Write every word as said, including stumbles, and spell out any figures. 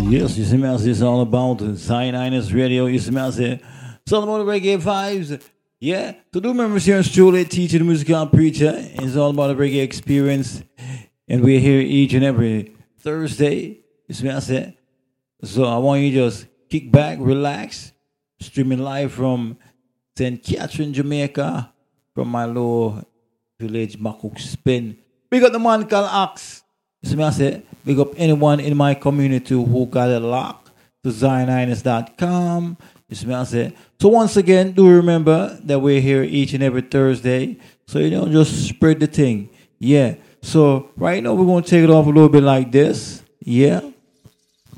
Yes, you see me as it's all about Zion Ines Radio. You see me as it's all about the reggae vibes. Yeah, to do members here in Studio, teacher, the musical preacher. It's all about the reggae experience. And we're here each and every Thursday. You see me as it. So I want you to just kick back, relax. Streaming live from Saint Catherine, Jamaica. From my little village, Makuk Spin. Big up the man called Axe. You see me I say, big up anyone in my community who got a lock to zion ines dot com. You see me I say. So once again, do remember that we're here each and every Thursday. So, you know, just spread the thing. Yeah. So right now we're going to take it off a little bit like this. Yeah.